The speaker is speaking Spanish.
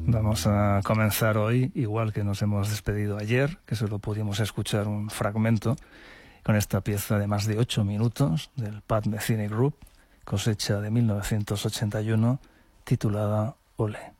Vamos a comenzar hoy, igual que nos hemos despedido ayer, que solo pudimos escuchar un fragmento, con esta pieza de más de 8 minutos del Pat Metheny Group, cosecha de 1981, titulada Ole.